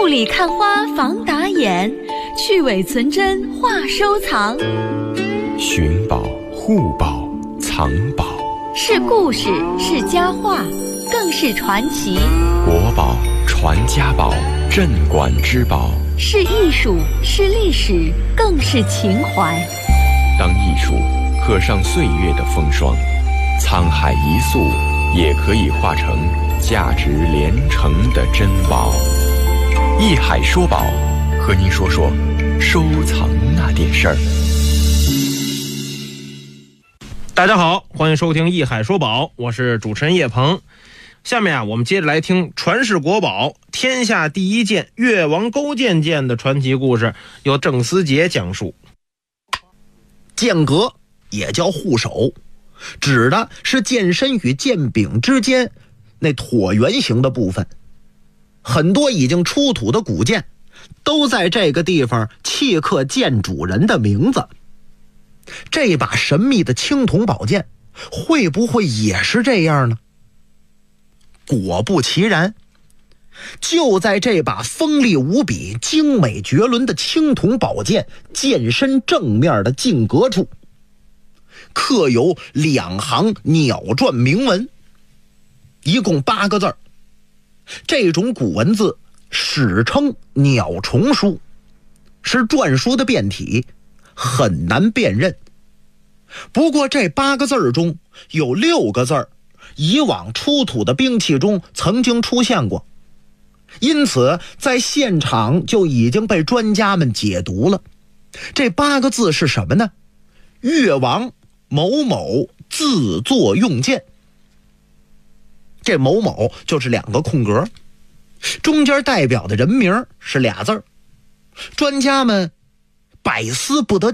雾里看花防打眼，去伪存真话收藏。 寻宝、护宝、藏宝， 是故事，是佳话，更是传奇。 国宝、传家宝、镇馆之宝， 是艺术，是历史，更是情怀。 当艺术刻上岁月的风霜，沧海一粟也可以化成价值连城的珍宝。艺海说宝，和您说说收藏那点事儿。 大家好，欢迎收听艺海说宝，我是主持人叶鹏。下面我们接着来听传世国宝天下第一剑越王勾践剑的传奇故事，由郑思杰讲述。 剑阁也叫护手，指的是剑身与剑柄之间那椭圆形的部分。很多已经出土的古剑都在这个地方契刻剑主人的名字。这把神秘的青铜宝剑会不会也是这样呢？果不其然，就在这把锋利无比、精美绝伦的青铜宝剑剑身正面的进格处，刻有2行鸟篆铭文，一共8个字。这种古文字史称鸟虫书，是篆书的变体，很难辨认。不过这8个字中有6个字以往出土的兵器中曾经出现过，因此在现场就已经被专家们解读了。这8个字是什么呢？越王某某自作用剑。这某某就是2个空格，中间代表的人名是俩字。专家们百思不得